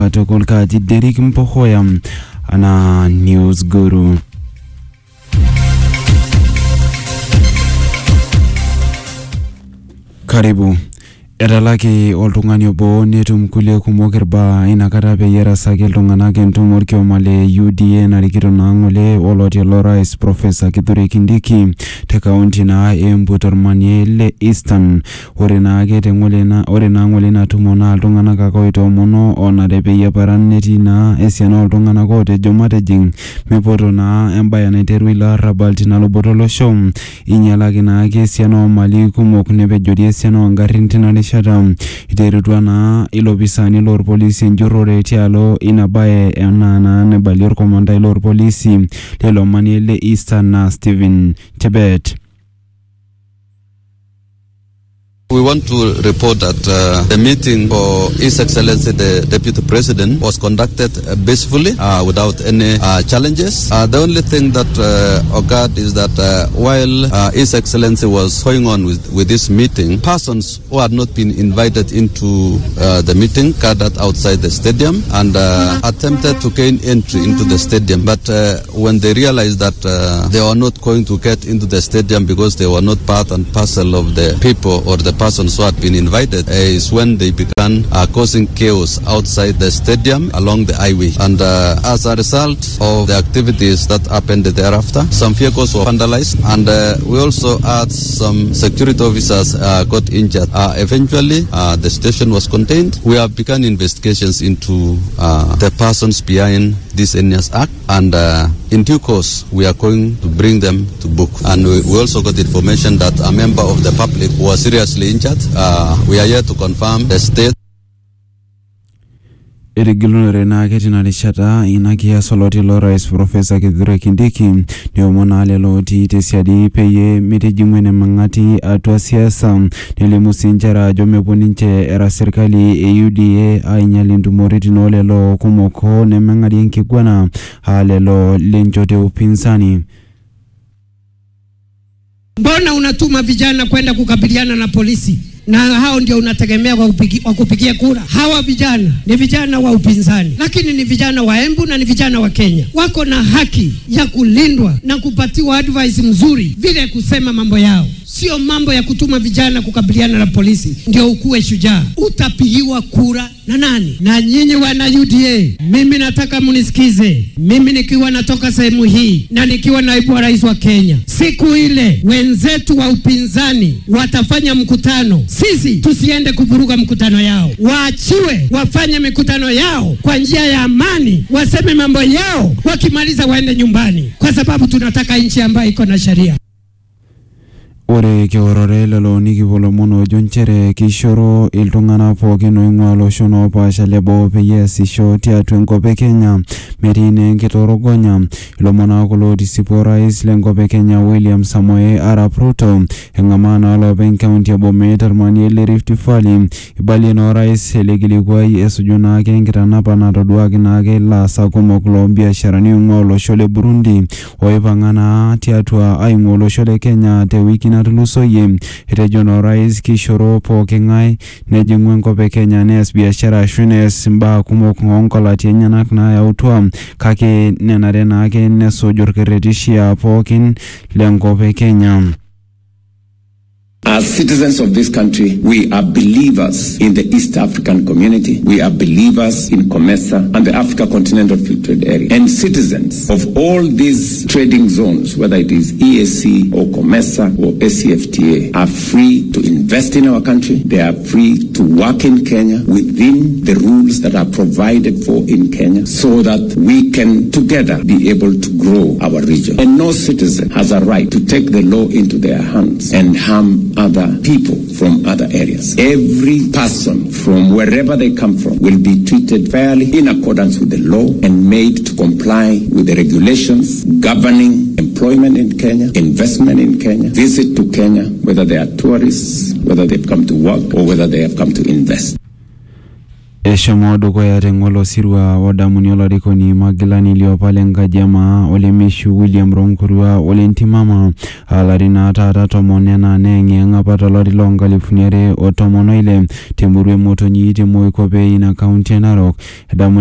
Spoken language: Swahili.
Tokolka Derek Mpohoya ana News Guru. Karibu. Etalaki oltung'ani obo netum kulie kumok irba inakata peyie erasaki iltung'anak entumo orkioma le UDA narikito naa ng'ole oloti lorais Professor Kithure Kindiki te kaunti naa Embu tormanie le Eastern. Ore naa ng'ole ina tumo naa iltung'anak ake oitoomono onare peyie paran netii naa esiana oltung'anak otejo matejing mepoto naa embaye naiteru ilo arrabal tina luboto olosho. Inyalaki naa esiana omali kumok nepejori esiana ongarrin tina iterutua naa ilopisani lorpolisi enjurrore tialo ina baye enaa naa nebalie orkomandai lorpolisi lelo manie le Eastern na Stephen Chebet. We want to report that the meeting for His Excellency the Deputy President was conducted peacefully without any challenges. The only thing that occurred is that while His Excellency was going on with this meeting, persons who had not been invited into the meeting gathered outside the stadium and attempted to gain entry into the stadium. But when they realized that they were not going to get into the stadium because they were not part and parcel of the people or the persons who had been invited, is when they began causing chaos outside the stadium along the highway. And as a result of the activities that happened thereafter, some vehicles were vandalized, and we also had some security officers got injured. Eventually, the situation was contained. We have begun investigations into the persons behind this heinous act, and in due course, we are going to bring them to book. And we also got information that a member of the public was seriously injured. We are here to confirm the state. Irigilunore na ketina rishata inakias oloti lorais Professor Kithure Kindiki neomona lelo oti tesiadi peye mitijimwene mang'ati atua siasa nelimu sinjara ajo mepuo ninche era serikali e UDA ainyal intumoritin no lelo kumoko nemeng'ari enkiguana lelo lenchote upinzani. Mbona unatuma vijana kwenda kukabiliana na polisi? Na hao ndio unategemea kwa kupigia kura. Hawa vijana ni vijana wa upinzani, lakini ni vijana wa Embu na ni vijana wa Kenya. Wako na haki ya kulindwa na kupatiwa advice mzuri vile kusema mambo yao. Sio mambo ya kutuma vijana kukabiliana na polisi ndio ukue shujaa. Utapigiwa kura na nani? Na nyinyi wana UDA, mimi nataka munisikize. Mimi nikiwa natoka sehemu hii na nikiwa naibu wa rais wa Kenya, siku ile wenzetu wa upinzani watafanya mkutano, sisi tusiende kuvuruga mkutano yao. Waachiwe wafanye mikutano yao kwa njia ya amani, waseme mambo yao, wakimaliza waende nyumbani, kwa sababu tunataka nchi ambayo iko na sheria. Ore keorore lelo nikipolomono jonchere kishoro iltung'ana pookin oing'ua loshon opaasha lebo peyie easisho tiatua enkop e Kenya metii naa enkitorogonya. Ilomon kulo tisipu rais lenkop e Kenya William Samoei Arap Ruto eng'amaa naa loopeny kaunti e Bomet tormanie le Rift Valley. Ibalie naa orais ele kilikuai esuju naake enkitanapa natoduaki naake ilaasak kumok loombiasharani oing'ua olosho le Burundi oipang'a naa tiatua aing'ua olosho le Kenya te wiki natulusoyie. Etejo naa orais kishoro pooking'ae nejing'u enkop e Kenya nees biashara ashu nees mbaa kumok oonkolati enyenak naayautua, kake nenare naake nesuj orkerretishia pookin lenkop e Kenya. As citizens of this country, we are believers in the East African community. We are believers in COMESA and the Africa Continental Free Trade Area. And citizens of all these trading zones, whether it is EAC or COMESA or ACFTA, are free to invest in our country. They are free to work in Kenya within the rules that are provided for in Kenya, so that we can together be able to grow our region. And no citizen has a right to take the law into their hands and harm other people from other areas. Every person from wherever they come from will be treated fairly in accordance with the law and made to comply with the regulations governing employment in Kenya, investment in Kenya, visit to Kenya, whether they are tourists, whether they've come to work or whether they have come to invest. Eshomo dukuya teng'olo sirua odamuni olarikoni Magilani Liopale Nkajama olemishu William Ronkurua olentimama alarin taata 14 eng'apa tolari loo 2016 temurua Motonyi te Moikope ina kaunti e Narok.